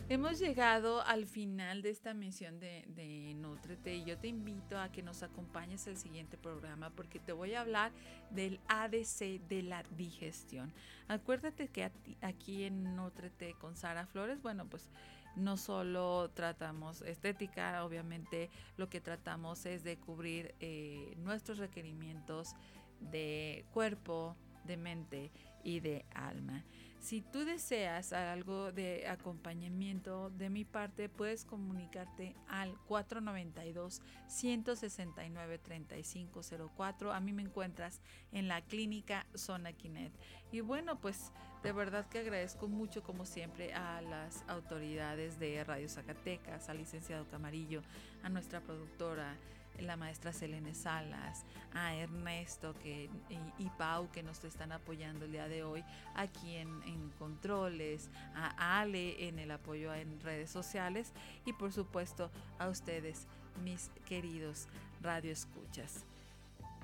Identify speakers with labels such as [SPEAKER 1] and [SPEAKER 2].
[SPEAKER 1] Hemos llegado al final de esta misión de Nútrete y yo te invito a que nos acompañes al siguiente programa porque te voy a hablar del ADC de la digestión. Acuérdate que aquí en Nútrete con Sara Flores, bueno, pues no solo tratamos estética, obviamente lo que tratamos es de cubrir nuestros requerimientos de cuerpo, de mente y de alma. Si tú deseas algo de acompañamiento de mi parte, puedes comunicarte al 492-169-3504. A mí me encuentras en la clínica Zona Quinet. Y bueno, pues de verdad que agradezco mucho, como siempre, a las autoridades de Radio Zacatecas, al licenciado Camarillo, a nuestra productora, la maestra Selene Salas, a Ernesto y Pau que nos están apoyando el día de hoy aquí en controles, a Ale en el apoyo en redes sociales y por supuesto a ustedes, mis queridos radioescuchas.